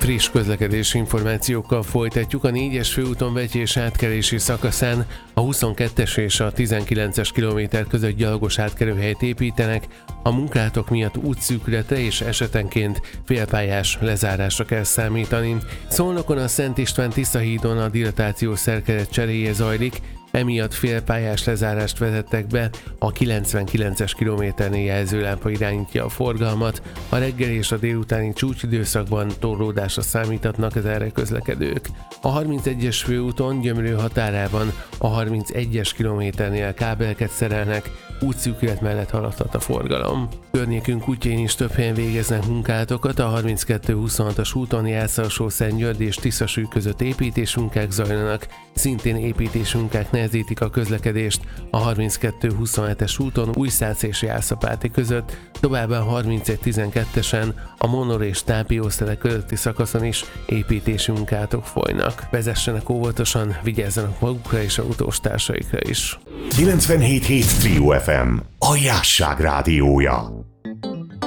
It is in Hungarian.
Friss közlekedési információkkal folytatjuk. A 4-es főúton Vetyés átkelési szakaszán a 22-es és a 19-es kilométer között gyalogos átkelőhelyet építenek. A munkálatok miatt útszűkületre és esetenként félpályás lezárásra kell számítani. Szolnokon a Szent István-Tisza hídon a dilatációs szerkezet cseréje zajlik, emiatt félpályás lezárást vezettek be, a 99-es kilométernél jelzőlámpa irányítja a forgalmat, a reggel és a délutáni csúcsidőszakban torlódásra számíthatnak az erre közlekedők. A 31-es főúton Gyömrő határában a 31-es kilométernél kábeleket szerelnek, útszűkület mellett haladhat a forgalom. Környékünk útjain is több helyen végeznek munkálatokat, a 32-26-as úton Jászalsó-Szentgyörgy és Tiszasű között építésmunkák zajlanak, szintén építésmunkák nehezítik a közlekedést a 32-27-es úton Újszác és Jászapáti között, továbbá a 31-12-esen a Monor és Tápiósztele közötti szakaszon is építési munkálatok folynak. Vezessenek óvatosan, vigyázzanak magukra és autóstársaikra is. 97.7 Trio FM, a Jásság rádiója.